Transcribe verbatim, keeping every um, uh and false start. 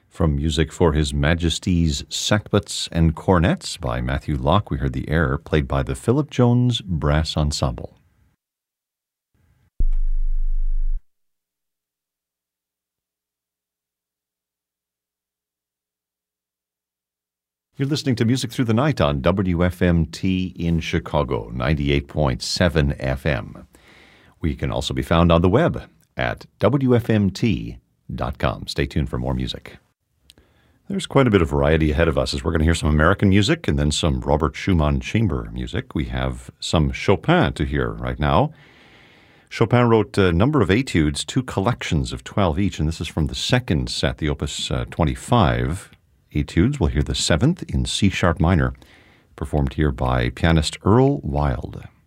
From music for His Majesty's Sackbuts and Cornets by Matthew Locke, we heard the air played by the Philip Jones Brass Ensemble. You're listening to Music Through the Night on W F M T in Chicago, ninety-eight point seven F M. We can also be found on the web at W F M T dot com. Stay tuned for more music. There's quite a bit of variety ahead of us as we're going to hear some American music and then some Robert Schumann chamber music. We have some Chopin to hear right now. Chopin wrote a number of etudes, two collections of twelve each, and this is from the second set, the Opus uh, twenty-five etudes. We'll hear the seventh in C-sharp minor, performed here by pianist Earl Wild.